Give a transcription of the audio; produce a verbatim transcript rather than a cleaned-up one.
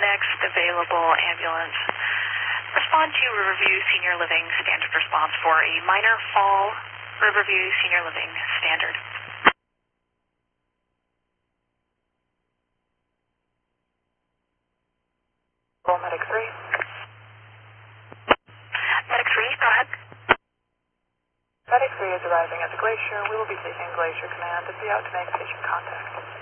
next available ambulance. Respond to Riverview Senior Living Standard Response for a minor fall. Riverview Senior Living Standard. Medic three. Medic three, go ahead. Medic three is arriving at the glacier. We will be taking glacier command and be out to make patient contact.